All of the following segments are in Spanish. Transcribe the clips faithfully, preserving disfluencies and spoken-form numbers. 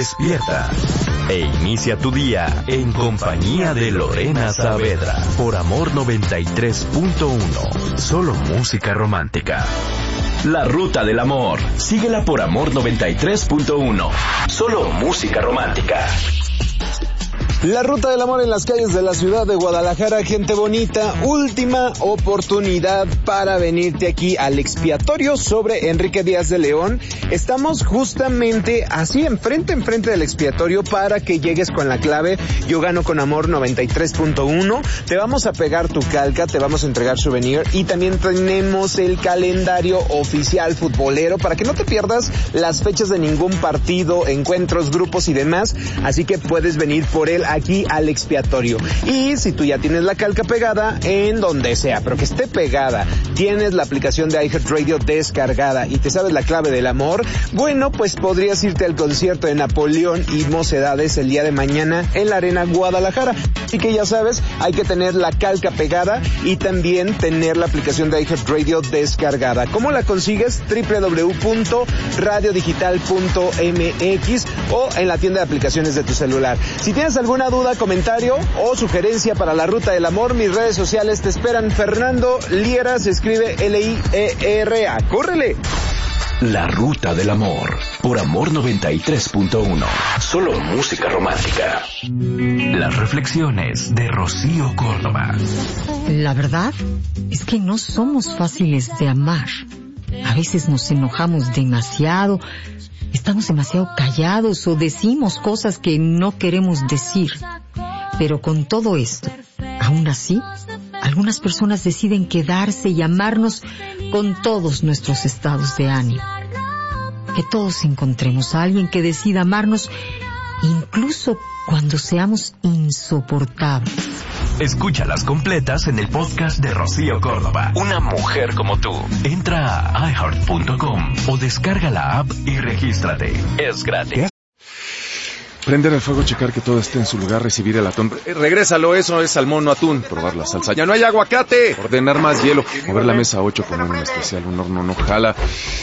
Despierta e inicia tu día en compañía de Lorena Saavedra por Amor noventa y tres punto uno. Solo música romántica. La Ruta del Amor. Síguela por Amor noventa y tres punto uno. Solo música romántica. La Ruta del Amor en las calles de la ciudad de Guadalajara, gente bonita, última oportunidad para venirte aquí al expiatorio sobre Enrique Díaz de León. Estamos justamente así, enfrente, enfrente del expiatorio para que llegues con la clave Yo Gano con Amor noventa y tres punto uno. Te vamos a pegar tu calca, te vamos a entregar souvenir y también tenemos el calendario oficial futbolero para que no te pierdas las fechas de ningún partido, encuentros, grupos y demás. Así que puedes venir por él aquí al expiatorio. Y si tú ya tienes la calca pegada en donde sea, pero que esté pegada, tienes la aplicación de iHeartRadio descargada y te sabes la clave del amor, bueno, pues podrías irte al concierto de Napoleón y Mocedades el día de mañana en la Arena Guadalajara. Así que ya sabes, hay que tener la calca pegada y también tener la aplicación de iHeartRadio descargada. ¿Cómo la consigues? doble u doble u doble u punto radio digital punto m x o en la tienda de aplicaciones de tu celular. Si tienes alguna duda, comentario o sugerencia para la Ruta del Amor, mis redes sociales te esperan. Fernando Liera, se escribe L I E R A. ¡Córrele! La Ruta del Amor por Amor noventa y tres punto uno. Solo música romántica. Las reflexiones de Rocío Córdoba. La verdad es que no somos fáciles de amar. A veces nos enojamos demasiado, estamos demasiado callados o decimos cosas que no queremos decir. Pero con todo esto, aún así, algunas personas deciden quedarse y amarnos con todos nuestros estados de ánimo. Que todos encontremos a alguien que decida amarnos incluso cuando seamos insoportables. Escúchalas completas en el podcast de Rocío Córdoba. Una mujer como tú. Entra a i heart punto com o descarga la app y regístrate. Es gratis. Prender el fuego, checar que todo esté en su lugar, recibir el atún. Eh, regrésalo, eso es salmón, no atún. Probar la salsa. ¡Ya no hay aguacate! Ordenar más hielo. Mover la mesa ocho, poner un especial, un horno no jala.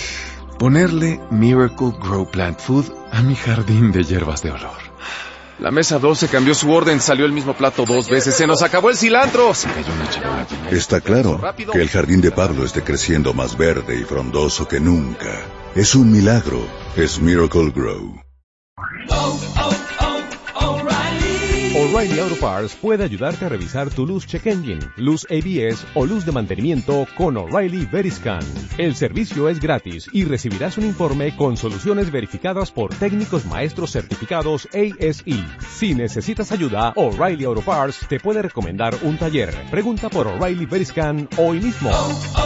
Ponerle Miracle Grow Plant Food a mi jardín de hierbas de olor. La mesa doce cambió su orden, salió el mismo plato dos veces. ¡Se nos acabó el cilantro! Se cayó una charola. Está claro que el jardín de Pablo esté creciendo más verde y frondoso que nunca. Es un milagro. Es Miracle Grow. Oh, oh, oh, O'Reilly. O'Reilly Auto Parts puede ayudarte a revisar tu luz check engine, luz A B S o luz de mantenimiento con O'Reilly Veriscan. El servicio es gratis y recibirás un informe con soluciones verificadas por técnicos maestros certificados A S E. Si necesitas ayuda, O'Reilly Auto Parts te puede recomendar un taller. Pregunta por O'Reilly Veriscan hoy mismo.